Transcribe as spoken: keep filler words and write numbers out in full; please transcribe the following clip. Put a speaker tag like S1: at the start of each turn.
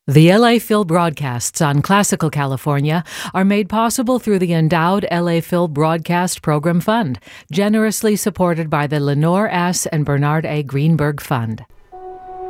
S1: The L A Phil broadcasts on Classical California are made possible through the endowed L A Phil Broadcast Program Fund, generously supported by the Lenore S. and Bernard A. Greenberg Fund.